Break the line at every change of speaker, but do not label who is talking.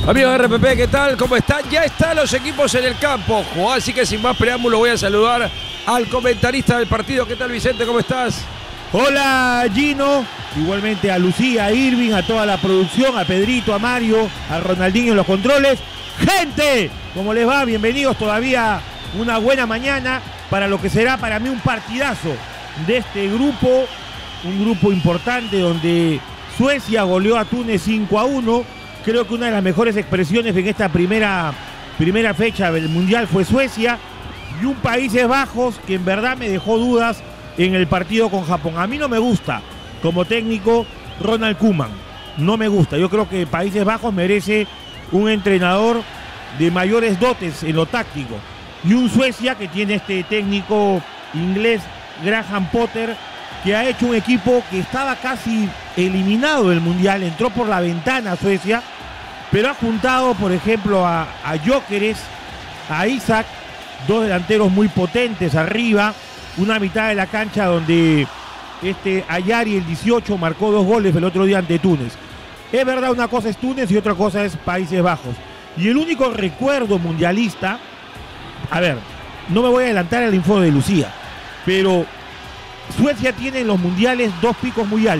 Amigos de RPP, ¿qué tal? ¿Cómo están? Ya están los equipos en el campo. Así que sin más preámbulo voy a saludar al comentarista del partido. ¿Qué tal, Vicente? ¿Cómo estás?
Hola, Gino. Igualmente a Lucía, a Irving, a toda la producción, a Pedrito, a Mario, a Ronaldinho en los controles. ¡Gente! ¿Cómo les va? Bienvenidos todavía una buena mañana para lo que será para mí un partidazo de este grupo. Un grupo importante donde Suecia goleó a Túnez 5-1. Creo que una de las mejores expresiones en esta primera fecha del Mundial fue Suecia. Y un Países Bajos que en verdad me dejó dudas en el partido con Japón. A mí no me gusta como técnico Ronald Koeman. No me gusta. Yo creo que Países Bajos merece un entrenador de mayores dotes en lo táctico. Y un Suecia que tiene este técnico inglés, Graham Potter, que ha hecho un equipo que estaba casi eliminado del Mundial. Entró por la ventana a Suecia, pero ha juntado, por ejemplo, a Gyökeres, a Isak, dos delanteros muy potentes arriba, una mitad de la cancha donde Ayari, el 18, marcó 2 goles el otro día ante Túnez. Es verdad, una cosa es Túnez y otra cosa es Países Bajos. Y el único recuerdo mundialista, a ver, no me voy a adelantar al informe de Lucía, pero Suecia tiene en los mundiales 2 picos muy altos.